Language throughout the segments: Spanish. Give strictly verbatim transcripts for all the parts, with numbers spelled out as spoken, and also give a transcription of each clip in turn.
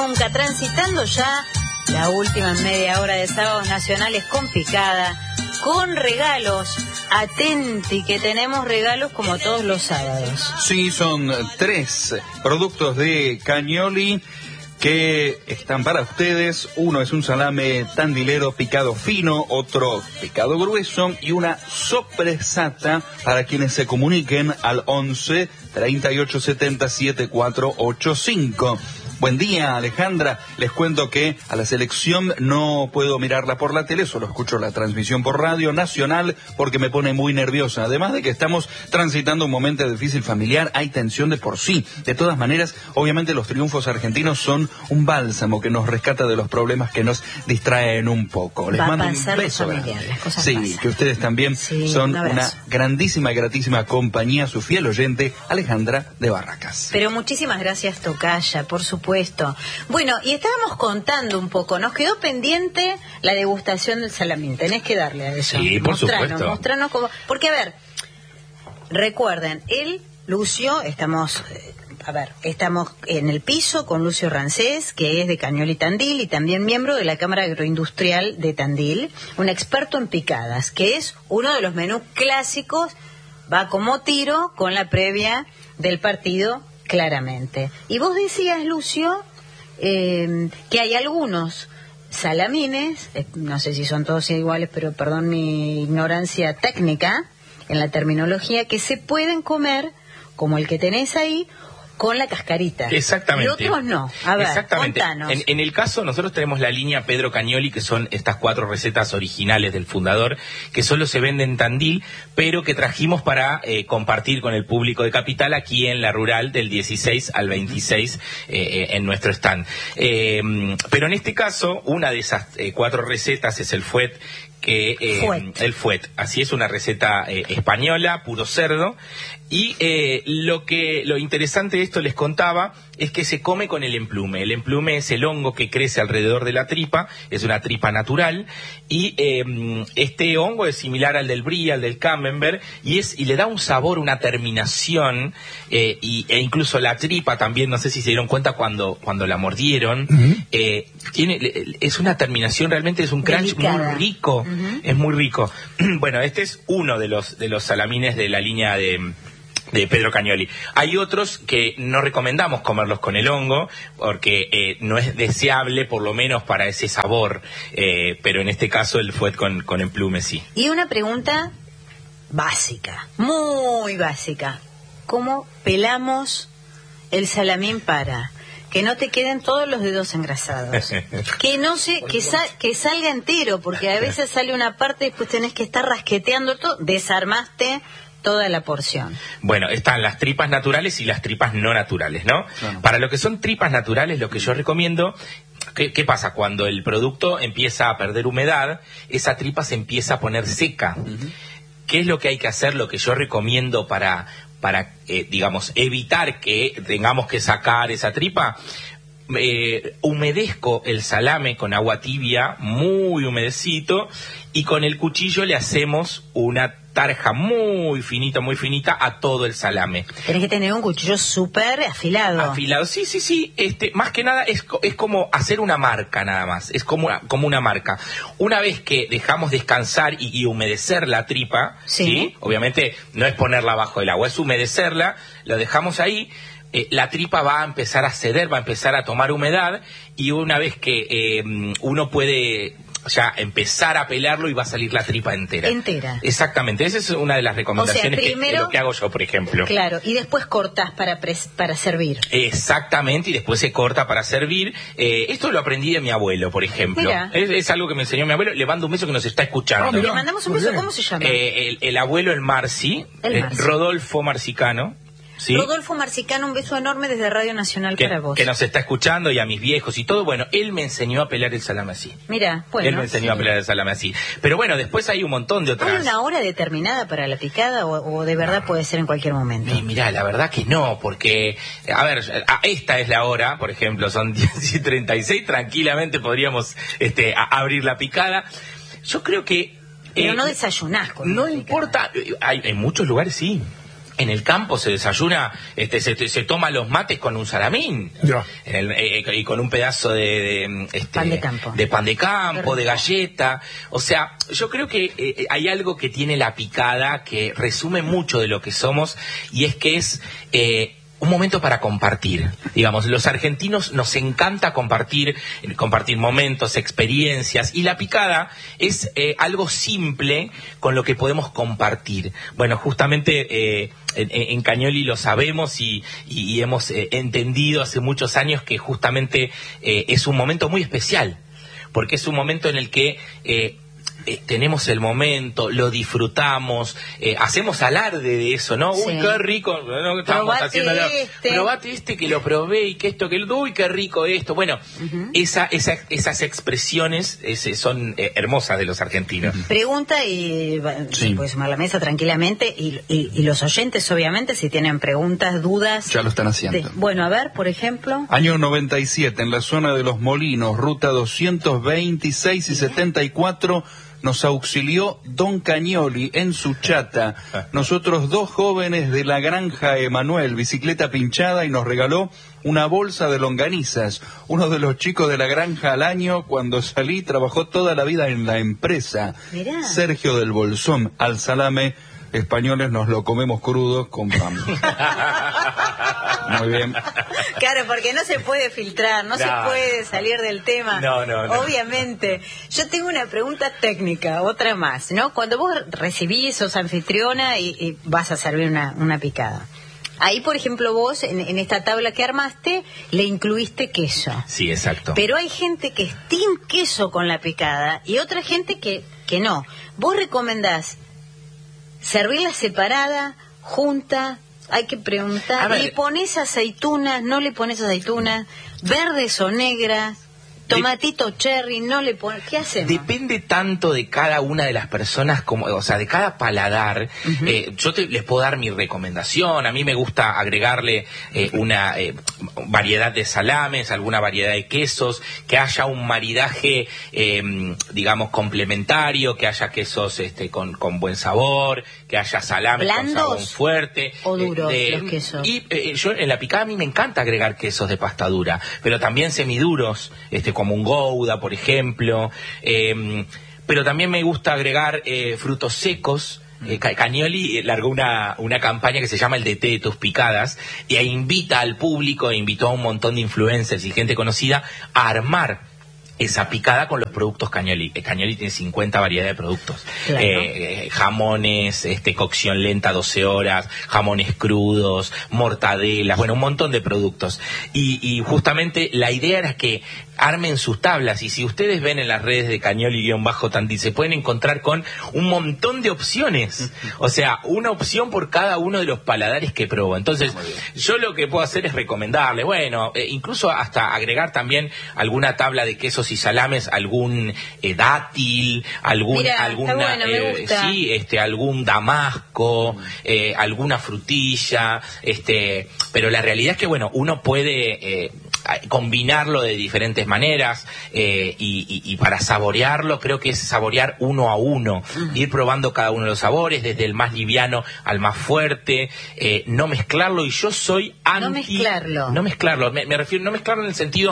nunca, transitando ya la última media hora de Sábados Nacionales con picada, con regalos. Atenti que tenemos regalos como todos los sábados. Sí, son tres productos de Cagnoli que están para ustedes. Uno es un salame tandilero picado fino, otro picado grueso y una sorpresata para quienes se comuniquen al once, treinta y ocho, setenta, setenta y cuatro ochenta y cinco. Buen día, Alejandra. Les cuento que a la selección no puedo mirarla por la tele, solo escucho la transmisión por Radio Nacional porque me pone muy nerviosa. Además de que estamos transitando un momento difícil familiar, hay tensión de por sí. De todas maneras, obviamente los triunfos argentinos son un bálsamo que nos rescata de los problemas que nos distraen un poco. Les Va mando a un beso grande. Las cosas sí, pasan. Que ustedes también sí, son un una grandísima y gratísima compañía, su fiel oyente, Alejandra de Barracas. Pero muchísimas gracias, Tocaya, por supuesto. Bueno, y estábamos contando un poco, nos quedó pendiente la degustación del salamín, tenés que darle a eso. Sí, por mostranos, supuesto. Mostranos cómo, porque a ver, recuerden, él, Lucio, estamos, eh, a ver, estamos en el piso con Lucio Rancés, que es de Cagnoli Tandil y también miembro de la Cámara Agroindustrial de Tandil, un experto en picadas, que es uno de los menús clásicos, va como tiro con la previa del partido. Claramente. Y vos decías, Lucio, eh, que hay algunos salamines, eh, no sé si son todos iguales, pero perdón mi ignorancia técnica en la terminología, que se pueden comer, como el que tenés ahí, con la cascarita. Exactamente. Y otros no. A ver, Exactamente. contanos. En, en el caso, nosotros tenemos la línea Pedro Cagnoli, que son estas cuatro recetas originales del fundador, que solo se venden en Tandil, pero que trajimos para eh, compartir con el público de Capital aquí en la rural del dieciséis al veintiséis eh, en nuestro stand. Eh, pero en este caso, una de esas eh, cuatro recetas es el fuet, que eh, Fuet. el fuet, así es, una receta eh, española, puro cerdo. Y eh, lo que lo interesante de esto les contaba es que se come con el emplume. El emplume es el hongo que crece alrededor de la tripa, es una tripa natural, y eh, este hongo es similar al del brie, al del camembert, y es y le da un sabor, una terminación, eh, y, e incluso la tripa también, no sé si se dieron cuenta cuando cuando la mordieron, uh-huh. eh, tiene es una terminación, realmente es un crunch Delicada. muy rico, uh-huh. es muy rico. Bueno, este es uno de los de los salamines de la línea de de Pedro Cagnoli. Hay otros que no recomendamos comerlos con el hongo porque eh, no es deseable, por lo menos para ese sabor, eh, pero en este caso el fuet con, con emplume sí. Y una pregunta básica, muy básica. ¿Cómo pelamos el salamín para que no te queden todos los dedos engrasados? Que no se, que, sa, que salga entero, porque a veces sale una parte y después tenés que estar rasqueteando todo, desarmaste toda la porción. Bueno, están las tripas naturales y las tripas no naturales, ¿no? Claro. Para lo que son tripas naturales, lo que yo recomiendo, ¿qué, qué pasa? Cuando el producto empieza a perder humedad, esa tripa se empieza a poner seca. Uh-huh. ¿Qué es lo que hay que hacer? Lo que yo recomiendo para, para eh, digamos, evitar que tengamos que sacar esa tripa. Eh, humedezco el salame con agua tibia, muy humedecito, y con el cuchillo le hacemos una tarja muy finita, muy finita a todo el salame. Tenés que tener un cuchillo súper afilado. Afilado, sí, sí, sí. Este, más que nada es, es como hacer una marca nada más. Es como una, como una marca. Una vez que dejamos descansar y, y humedecer la tripa, sí. ¿sí? Obviamente no es ponerla bajo el agua, es humedecerla, lo dejamos ahí. Eh, la tripa va a empezar a ceder, va a empezar a tomar humedad, y una vez que eh, uno puede ya empezar a pelarlo y va a salir la tripa entera. Entera. Exactamente, esa es una de las recomendaciones, o sea, primero, que, lo que hago yo, por ejemplo. Claro, y después cortás para, pres, para servir. Exactamente, y después se corta para servir. Eh, esto lo aprendí de mi abuelo, por ejemplo. Es, es algo que me enseñó mi abuelo. Le mando un beso que nos está escuchando. Oh, le mandamos un beso, ¿cómo se llama? Eh, el, el abuelo, el Marci, el Marci. Eh, Rodolfo Marcicano. ¿Sí? Rodolfo Marcicano, un beso enorme desde Radio Nacional que, para vos. Que nos está escuchando, y a mis viejos y todo. Bueno, él me enseñó a pelar el salame así. Mira, bueno. Él me enseñó sí. a pelar el salame así. Pero bueno, después hay un montón de otras. ¿Hay una hora determinada para la picada o, o de verdad puede ser en cualquier momento? Y mirá, la verdad que no, porque, a ver, a esta es la hora, por ejemplo, son diez y treinta y seis, tranquilamente podríamos este, a, abrir la picada. Yo creo que... Pero eh, no desayunás con No importa, hay, en muchos lugares sí. En el campo se desayuna, este, se, se toma los mates con un salamín, yeah. el, eh, y con un pedazo de, de, este, pan de campo, de, pan de, campo, de galleta. O sea, yo creo que eh, hay algo que tiene la picada que resume mucho de lo que somos, y es que es... Eh, un momento para compartir. Digamos, los argentinos nos encanta compartir, compartir momentos, experiencias, y la picada es eh, algo simple con lo que podemos compartir. Bueno, justamente eh, en, en Cañoli lo sabemos y, y, y hemos eh, entendido hace muchos años que justamente eh, es un momento muy especial, porque es un momento en el que eh, Eh, tenemos el momento, lo disfrutamos, eh, hacemos alarde de eso, ¿no? Sí. Uy, qué rico, ¿no? Estamos probate haciendo este. Probate este que lo probé y que esto, que el uy, qué rico esto. Bueno, uh-huh. esa, esa, esas expresiones ese, son eh, hermosas de los argentinos. Pregunta y sí. se puede sumar a la mesa tranquilamente, y, y, y los oyentes, obviamente, si tienen preguntas, dudas. Ya lo están haciendo. De, bueno, a ver, por ejemplo. Año noventa y siete, en la zona de Los Molinos, ruta doscientos veintiséis y setenta y cuatro, nos auxilió Don Cañoli en su chata. Nosotros dos jóvenes de la granja Emanuel, bicicleta pinchada, y nos regaló una bolsa de longanizas. Uno de los chicos de la granja al año, cuando salí, trabajó toda la vida en la empresa. Mirá. Sergio del Bolsón, al salame. Españoles nos lo comemos crudo con pan. Muy bien. Claro, porque no se puede filtrar, no, no se puede salir del tema. No, no, no. Obviamente. Yo tengo una pregunta técnica, otra más, ¿no? Cuando vos recibís, sos anfitriona y, y vas a servir una, una picada. Ahí, por ejemplo, vos, en, en esta tabla que armaste, le incluiste queso. Sí, exacto. Pero hay gente que es team queso con la picada y otra gente que, que no. ¿Vos recomendás servirla separada, junta? Hay que preguntar. ¿Le pones aceitunas? ¿No le pones aceitunas? ¿Verdes o negras? Tomatito cherry, no le pones. ¿Qué hacemos? Depende tanto de cada una de las personas, como, o sea, de cada paladar. Uh-huh. eh, yo te, les puedo dar mi recomendación. A mí me gusta agregarle eh, una eh, variedad de salames, alguna variedad de quesos, que haya un maridaje, eh, digamos, complementario, que haya quesos este, con, con buen sabor, que haya salames con sabor fuerte. ¿O duros eh, los quesos? Y eh, yo en la picada a mí me encanta agregar quesos de pasta dura, pero también semiduros, este, como un Gouda, por ejemplo, eh, pero también me gusta agregar eh, frutos secos. Eh, Cañoli largó una, una campaña que se llama el D T de tus picadas, y ahí invita al público, invitó a un montón de influencers y gente conocida a armar esa picada con los productos Cañoli. Cañoli tiene cincuenta variedades de productos. Claro. Eh, jamones, este, cocción lenta doce horas, jamones crudos, mortadelas, bueno, un montón de productos. Y, y justamente la idea era que armen sus tablas, y si ustedes ven en las redes de Cañoli-Tandil, se pueden encontrar con un montón de opciones. O sea, una opción por cada uno de los paladares que pruebo. Entonces, yo lo que puedo hacer es recomendarle, bueno, eh, incluso hasta agregar también alguna tabla de quesos y salames, algún eh, dátil, algún, Mirá, alguna, bueno, eh, sí, este, algún damasco, eh, alguna frutilla, este, pero la realidad es que, bueno, uno puede eh, combinarlo de diferentes maneras, eh, y, y, y para saborearlo creo que es saborear uno a uno, uh-huh. ir probando cada uno de los sabores, desde el más liviano al más fuerte, eh, no mezclarlo, y yo soy anti... No mezclarlo. No mezclarlo, me, me refiero, no mezclarlo en el sentido...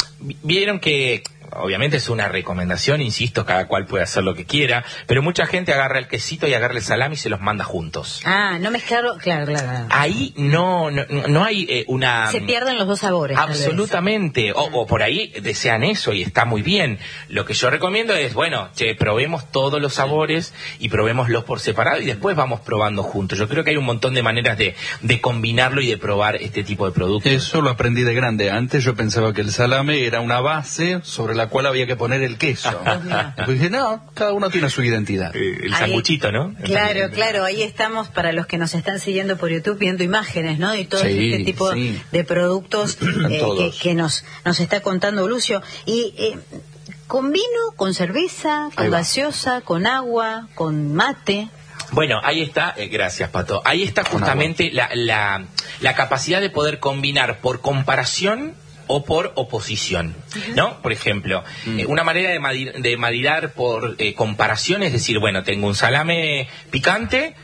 Vieron que obviamente es una recomendación, insisto, cada cual puede hacer lo que quiera, pero mucha gente agarra el quesito y agarra el salami y se los manda juntos. Ah, no mezclarlo, claro, claro. claro. Ahí no no, no hay eh, una... Se pierden los dos sabores. Absolutamente, o, o por ahí desean eso y está muy bien. Lo que yo recomiendo es, bueno, che, probemos todos los sabores y probémoslos por separado y después vamos probando juntos. Yo creo que hay un montón de maneras de, de combinarlo y de probar este tipo de productos. Eso lo aprendí de grande. Antes yo pensaba que el salame era una base sobre la cual había que poner el queso. Después dije, no, cada uno tiene su identidad. El sanguchito, ¿no? El claro, sanguchito. claro, ahí estamos para los que nos están siguiendo por YouTube viendo imágenes, ¿no? Y todo sí, este tipo sí. de productos eh, que, que nos, nos está contando Lucio. Y eh, con vino, con cerveza, con gaseosa, con agua, con mate. Bueno, ahí está, eh, gracias Pato, ahí está justamente la, la, la capacidad de poder combinar por comparación o por oposición, ¿no? Por ejemplo, mm. eh, una manera de, madir, de maridar por eh, comparación es decir, bueno, tengo un salame picante,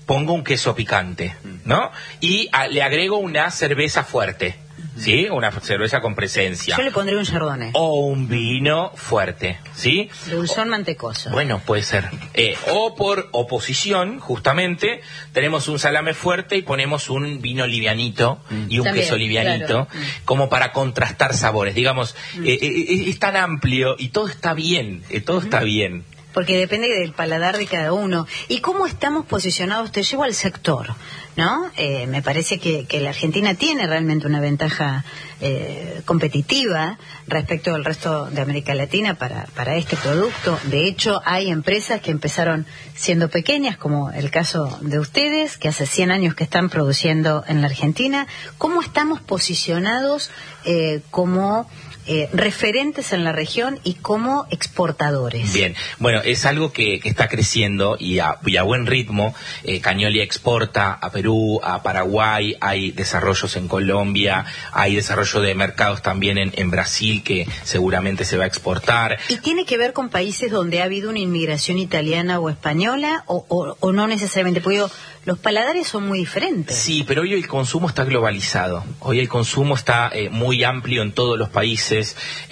pongo un queso picante, ¿no? Y a, le agrego una cerveza fuerte, ¿sí? Una cerveza con presencia. Yo le pondría un chardonnay. O un vino fuerte, ¿sí? Dulzón mantecoso. Bueno, puede ser. Eh, o por oposición, justamente, tenemos un salame fuerte y ponemos un vino livianito mm. y un También, queso livianito, claro. como para contrastar sabores. Digamos, mm. eh, eh, es tan amplio y todo está bien, eh, todo mm. está bien. Porque depende del paladar de cada uno. ¿Y cómo estamos posicionados? Te llevo al sector, ¿no? Eh, me parece que, que la Argentina tiene realmente una ventaja eh, competitiva respecto al resto de América Latina para, para este producto. De hecho, hay empresas que empezaron siendo pequeñas, como el caso de ustedes, que hace cien años que están produciendo en la Argentina. ¿Cómo estamos posicionados eh, como... Eh, referentes en la región y como exportadores? Bien, bueno, es algo que, que está creciendo y a, y a buen ritmo. eh, Cagnoli exporta a Perú, a Paraguay, hay desarrollos en Colombia, hay desarrollo de mercados también en, en Brasil que seguramente se va a exportar. ¿Y tiene que ver con países donde ha habido una inmigración italiana o española o, o, o no necesariamente? Porque digo, los paladares son muy diferentes. Sí, pero hoy el consumo está globalizado. Hoy el consumo está eh, muy amplio en todos los países.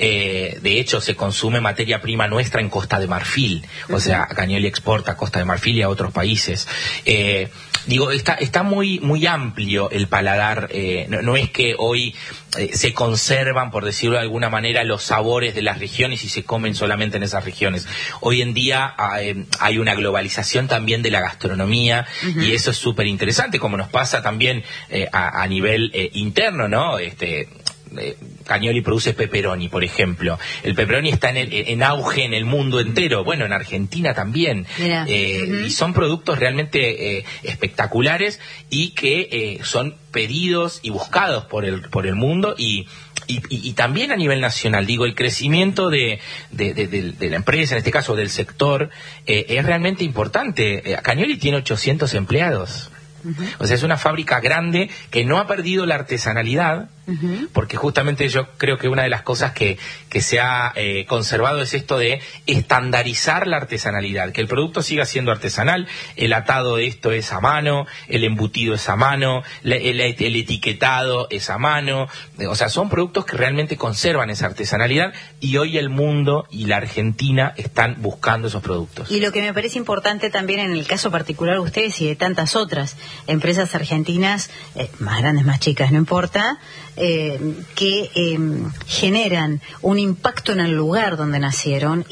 Eh, de hecho, se consume materia prima nuestra en Costa de Marfil. Uh-huh. O sea, Cagnoli exporta a Costa de Marfil y a otros países. Eh, digo, está, está muy, muy amplio el paladar. Eh, no, no es que hoy eh, se conservan, por decirlo de alguna manera, los sabores de las regiones y se comen solamente en esas regiones. Hoy en día eh, hay una globalización también de la gastronomía. Uh-huh. Y eso es súper interesante, como nos pasa también eh, a, a nivel eh, interno, ¿no? Este, eh, Cagnoli produce pepperoni, por ejemplo. El pepperoni está en, el, en auge en el mundo entero, bueno, en Argentina también. Eh, uh-huh. Y son productos realmente eh, espectaculares y que eh, son pedidos y buscados por el, por el mundo y... Y, y, y también a nivel nacional, digo, el crecimiento de, de, de, de, de la empresa, en este caso del sector, eh, es realmente importante. Eh, Cagnoli tiene ochocientos empleados. Uh-huh. O sea, es una fábrica grande que no ha perdido la artesanalidad, uh-huh. porque justamente yo creo que una de las cosas que, que se ha eh, conservado es esto de estandarizar la artesanalidad, que el producto siga siendo artesanal, el atado de esto es a mano, el embutido es a mano, el, el, el etiquetado es a mano, o sea, son productos que realmente conservan esa artesanalidad y hoy el mundo y la Argentina están buscando esos productos. Y lo que me parece importante también en el caso particular de ustedes y de tantas otras empresas argentinas, eh, más grandes, más chicas, no importa, eh, que eh, generan un impacto en el lugar donde nacieron